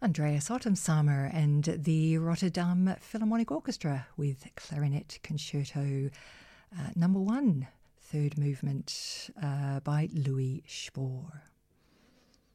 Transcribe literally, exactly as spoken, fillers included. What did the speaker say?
Andreas Ottomsamer and the Rotterdam Philharmonic Orchestra with Clarinet Concerto uh, number one, third movement uh, by Louis Spohr.